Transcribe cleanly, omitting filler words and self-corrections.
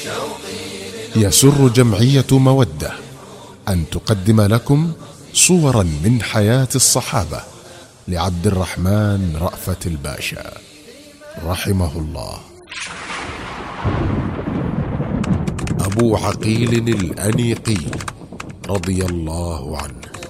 يسر جمعية مودة أن تقدم لكم صورا من حياة الصحابة لعبد الرحمن رأفت الباشا رحمه الله. أبو عقيل الأنيقي رضي الله عنه.